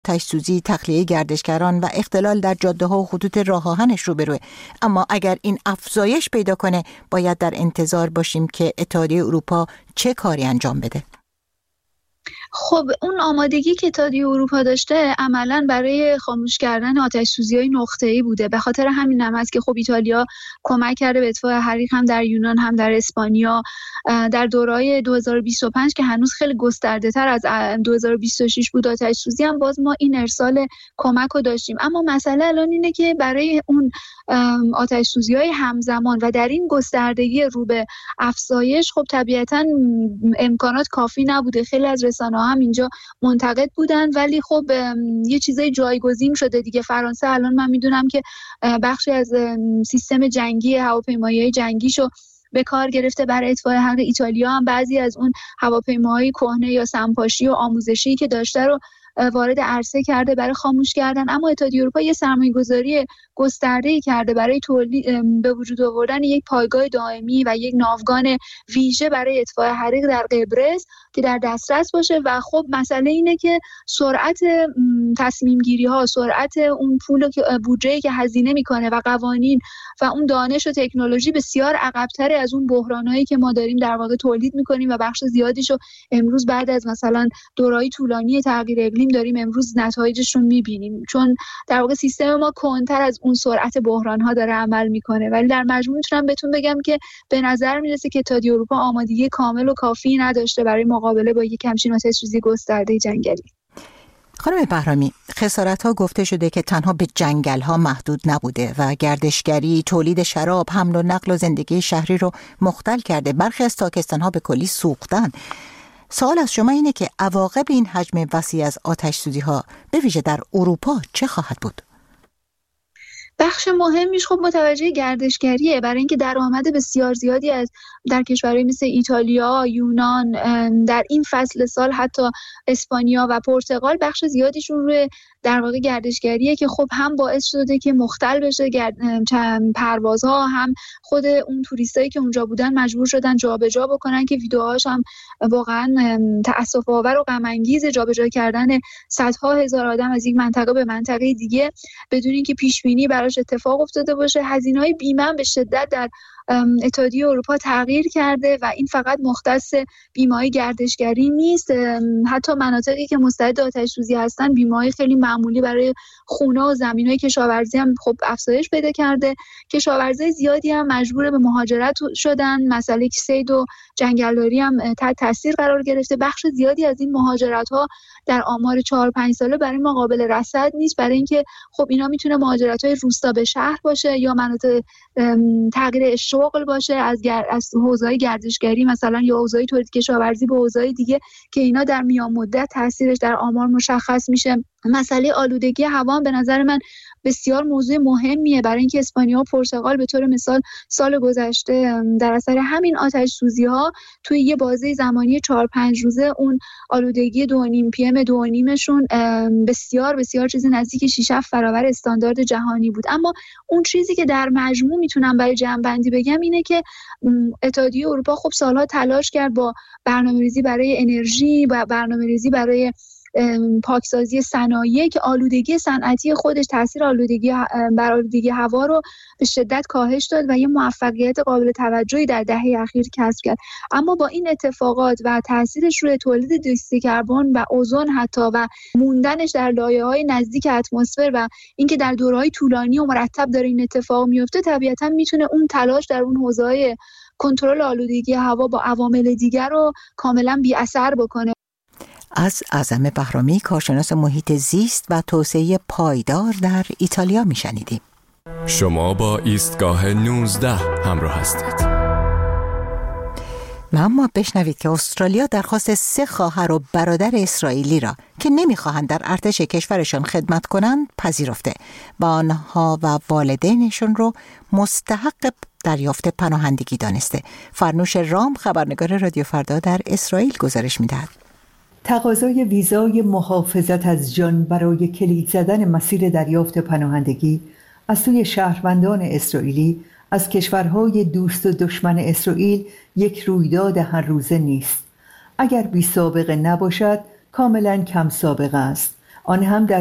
آتش سوزی، تخلیه گردشگران و اختلال در جاده‌ها و خطوط راه آهنش روبروه. اما اگر این افزایش پیدا کنه باید در انتظار باشیم که اتحادیه اروپا چه کاری انجام بده؟ خب اون آمادگی که اتحادیه اروپا داشته عملاً برای خاموش کردن آتش‌سوزی‌های نقطه‌ای بوده. به خاطر همین هم هست که خب ایتالیا کمک کرده به اطفاء حریق هم در یونان هم در اسپانیا در دوره‌های 2025 که هنوز خیلی گسترده‌تر از 2026 بود آتش‌سوزی، هم باز ما این ارسال کمک رو داشتیم. اما مسئله الان اینه که برای اون آتش‌سوزی‌های همزمان و در این گستردگی رو به افزایش خب طبیعتاً امکانات کافی نبوده. خیلی از رسانه‌ها هم اینجا منتقد بودن، ولی خب یه چیزای جایگزین شده دیگه. فرانسه الان من میدونم که بخشی از سیستم جنگی هواپیمایی‌های جنگیشو به کار گرفته برای اطفاء حریق. ایتالیا هم بعضی از اون هواپیماهای کهنه یا سمپاشی و آموزشی که داشته رو وارد عرصه کرده برای خاموش کردن. اما اتحادیه اروپا یه سرمایه‌گذاری گسترده‌ای کرده برای تولید به وجود آوردن یک پایگاه دائمی و یک ناوگان ویژه برای اطفاء حریق در قبرس که در دسترس باشه. و خب مسئله اینه که سرعت تصمیم گیری ها، سرعت اون پول بودجه‌ای که هزینه میکنه و قوانین و اون دانش و تکنولوژی بسیار عقب‌تر از اون بحرانایی که ما داریم در واقع تولید میکنیم و بخش زیادیشو امروز بعد از مثلا دوره‌های طولانی تغییر اقلیم داریم امروز نتایجش رو میبینیم، چون در واقع سیستم ما کنتر از اون سرعت بحران‌ها داره عمل میکنه. ولی در مجموع میتونم بهتون بگم که به نظر میرسه که اتحادیه اروپا آمادگی کامل و کافی نداشته برای مقابله با یک همچین آتش‌سوزی گسترده جنگلی. خانم بهرامی، خسارت‌ها گفته شده که تنها به جنگل‌ها محدود نبوده و گردشگری، تولید شراب، حمل و نقل و زندگی شهری رو مختل کرده. برخی از تاکستان‌ها به کلی سوختن. سوال از شما اینه که عواقب این حجم وسیع از آتش‌سوزی‌ها به ویژه در اروپا چه خواهد بود؟ بخش مهمیش خب متوجه گردشگریه، برای اینکه درآمد بسیار زیادی از در کشورهای مثل ایتالیا، یونان، در این فصل سال حتی اسپانیا و پرتغال بخش زیادیشون روی در واقع گردشگریه که خب هم باعث شده که مختل بشه پروازها، هم خود اون توریستایی که اونجا بودن مجبور شدن جابجا بکنن که ویدیوهاش هم واقعا تأسف آور و غم انگیز، جابجا کردن صدها هزار آدم از یک منطقه به منطقه دیگه بدون اینکه پیش بینی براش اتفاق افتاده باشه. هزینه‌های بیمه به شدت در اتحادیه اروپا تغییر کرده و این فقط مختص بیمه‌های گردشگری نیست. حتی مناطقی که مستعد آتش‌سوزی هستن بیمه‌های خیلی معمولی برای خونه و زمین‌های کشاورزی هم خب افزایش پیدا کرده. کشاورزای زیادی هم مجبور به مهاجرت شدن. مسئله صید و جنگلداری هم تحت تاثیر قرار گرفته. بخش زیادی از این مهاجرت‌ها در آمار 4-5 ساله برای ما قابل رصد نیست، برای اینکه خب اینا میتونه مهاجرت‌های روستا به شهر باشه یا مناطق تغییر شغل باشه از حوزه‌های گردشگری مثلا یا حوزه‌های تولید کشاورزی به حوزه‌های دیگه که اینا در میان مدت تاثیرش در آمار مشخص میشه. مسئله آلودگی هوا به نظر من بسیار موضوع مهمیه، برای اینکه اسپانیا و پرتغال به طور مثال سال گذشته در اثر همین آتش‌سوزی‌ها توی یه بازه زمانی 4-5 روزه اون آلودگی 2.5 PM 2.5شون بسیار بسیار چیز نزدیک 6-7 برابر استاندارد جهانی بود. اما اون چیزی که در مجموع میتونم برای جمع‌بندی بگم اینه که اتحادیه اروپا خب سالها تلاش کرد با برنامه‌ریزی برای انرژی و برنامه‌ریزی برای پاکسازی صنایع که آلودگی صنعتی خودش تاثیر بر آلودگی هوا رو به شدت کاهش داد و یه موفقیت قابل توجهی در دهه اخیر کسب کرد. اما با این اتفاقات و تاثیرش روی تولید دیوکسید کربن و اوزون حتی و موندنش در لایه‌های نزدیک اتمسفر و اینکه در دوره‌های طولانی و مرتب داره این اتفاق میفته، طبیعتاً میتونه اون تلاش در اون حوزه‌های کنترل آلودگی هوا با عوامل دیگر رو کاملاً بی اثر بکنه. از اعظم بهرامی، کارشناس محیط زیست و توسعه پایدار در ایتالیا میشنیدیم. شما با ایستگاه 19 همراه هستید. و اما بشنوید که استرالیا درخواست 3 خواهر و برادر اسرائیلی را که نمیخواهند در ارتش کشورشان خدمت کنند پذیرفته و آنها و والدینشون رو مستحق دریافت پناهندگی دانسته. فرنوش رام، خبرنگار رادیو فردا در اسرائیل گزارش میدهد. تقاضای ویزای محافظت از جان برای کلید زدن مسیر دریافت پناهندگی از سوی شهروندان اسرائیلی از کشورهای دوست و دشمن اسرائیل یک رویداد هر روزه نیست. اگر بی سابقه نباشد کاملا کم سابقه است آن هم در